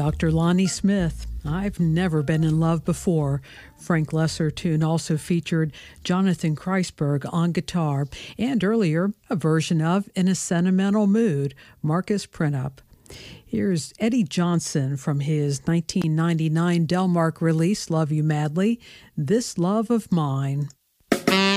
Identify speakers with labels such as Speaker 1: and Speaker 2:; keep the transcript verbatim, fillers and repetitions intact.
Speaker 1: Doctor Lonnie Smith, I've Never Been in Love Before. Frank Lesser tune also featured Jonathan Kreisberg on guitar, and earlier, a version of In a Sentimental Mood, Marcus Printup. Here's Eddie Johnson from his nineteen ninety-nine Delmark release, Love You Madly, This Love of Mine.